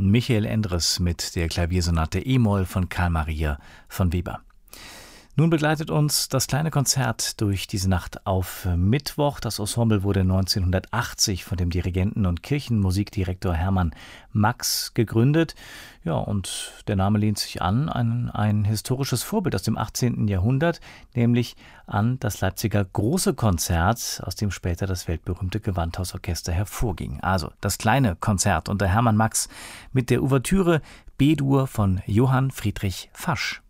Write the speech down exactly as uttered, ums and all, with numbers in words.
Michael Endres mit der Klaviersonate E-Moll von Carl Maria von Weber. Nun begleitet uns das kleine Konzert durch diese Nacht auf Mittwoch. Das Ensemble wurde neunzehnhundertachtzig von dem Dirigenten und Kirchenmusikdirektor Hermann Max gegründet. Ja, und der Name lehnt sich an an ein historisches Vorbild aus dem achtzehnten Jahrhundert, nämlich an das Leipziger Große Konzert, aus dem später das weltberühmte Gewandhausorchester hervorging. Also das kleine Konzert unter Hermann Max mit der Ouvertüre B-Dur von Johann Friedrich Fasch.